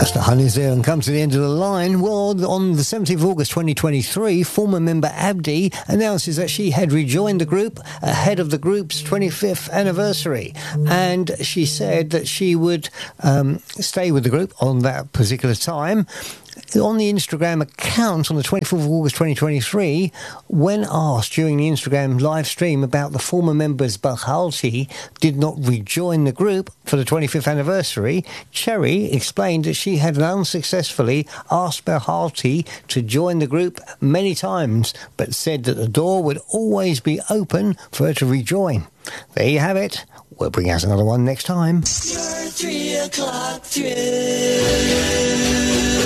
That's the Honeys there, and come to the end of the line. Well, on the 17th of August 2023, former member Abdi announces that she had rejoined the group ahead of the group's 25th anniversary. And she said that she would stay with the group on that particular time. On the Instagram account on the 24th of August 2023, when asked during the Instagram live stream about the former members Bakhalti did not rejoin the group for the 25th anniversary, Cherry explained that she had unsuccessfully asked Bakhalti to join the group many times, but said that the door would always be open for her to rejoin. There you have it. We'll bring out another one next time. Your 3 o'clock thrill.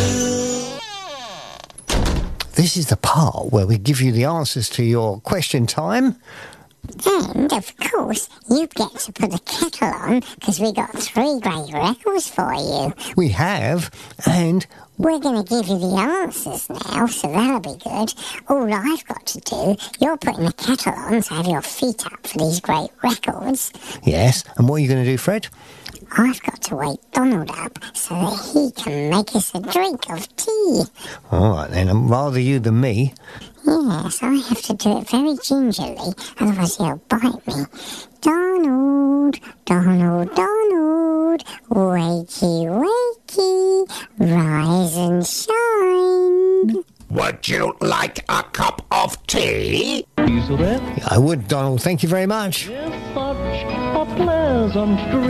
This is the part where we give you the answers to your question time. And, of course, you get to put a kettle on, because we got 3 great records for you. We have, and we're going to give you the answers now, so that'll be good. All I've got to do, you're putting the kettle on to have your feet up for these great records. Yes, and what are you going to do, Fred? I've got to wake Donald up so that he can make us a drink of tea. All right, then, rather you than me. Yes, I have to do it very gingerly, otherwise he'll bite me. Donald, Donald, Donald, wakey, wakey, rise and shine. Would you like a cup of tea? I would, Donald. Thank you very much. Yes, such a pleasant dream.